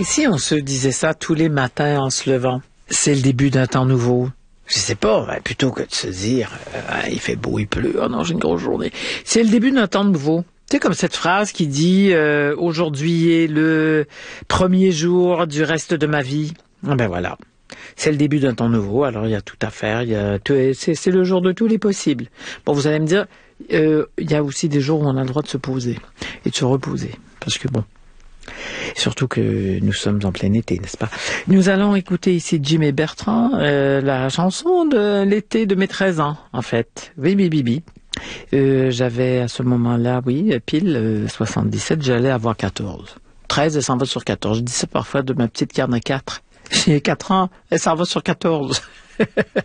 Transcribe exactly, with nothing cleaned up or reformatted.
Et si on se disait ça tous les matins en se levant? C'est le début d'un temps nouveau. Je sais pas, hein, plutôt que de se dire euh, il fait beau, il pleut, oh non, j'ai une grosse journée. C'est le début d'un temps nouveau. Tu sais, comme cette phrase qui dit euh, aujourd'hui est le premier jour du reste de ma vie. Ah ben voilà. C'est le début d'un temps nouveau, alors il y a tout à faire, il y a tout, c'est, c'est le jour de tous les possibles. Bon, vous allez me dire, euh, il y a aussi des jours où on a le droit de se poser et de se reposer, parce que bon, surtout que nous sommes en plein été, n'est-ce pas? Nous allons écouter ici Jim et Bertrand, euh, la chanson de l'été de mes treize ans, en fait. Oui, oui, oui, oui. Euh, j'avais à ce moment-là, oui, pile euh, soixante-dix-sept, j'allais avoir quatorze. treize, elle s'en va sur quatorze. Je dis ça parfois de ma petite qui en a quatre. J'ai quatre ans, elle s'en va sur quatorze.